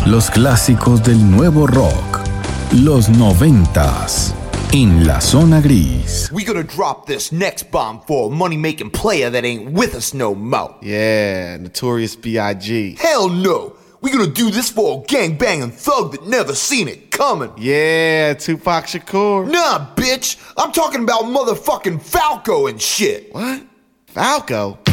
Los clásicos del nuevo rock. Los 90s. En la zona gris. We gonna drop this next bomb for a money-making player that ain't with us no more. Yeah, Notorious B.I.G. Hell no! We gonna do this for a gangbanging thug that never seen it coming. Yeah, Tupac Shakur. Nah, bitch! I'm talking about motherfucking Falco and shit. What? Falco?